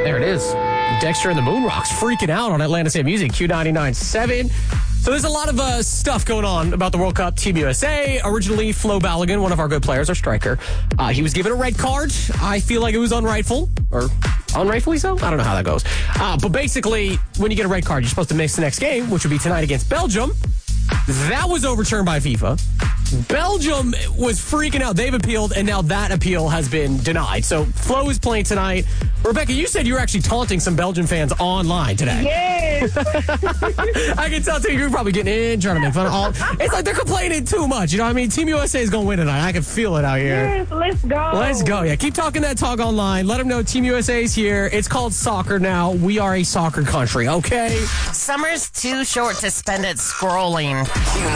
There it is. Dexter and the Moonrocks freaking out on Atlanta State Music, Q99.7. So there's a lot of stuff going on about the World Cup. Team USA, originally Flo Balogun, one of our good players, our striker. He was given a red card. I feel like it was unrightful, or unrightfully so? I don't know how that goes. But basically, when you get a red card, you're supposed to miss the next game, which would be tonight against Belgium. That was overturned by FIFA. Belgium was freaking out. They've appealed, and now that appeal has been denied. So Flo is playing tonight. Rebecca, you said you were actually taunting some Belgian fans online today. Yes. I can tell, too, you're probably getting in, trying to make fun of all. It's like they're complaining too much. You know what I mean? Team USA is going to win tonight. I can feel it out here. Yes, let's go. Let's go. Yeah, keep talking that talk online. Let them know Team USA is here. It's called soccer now. We are a soccer country, okay? Summer's too short to spend it scrolling.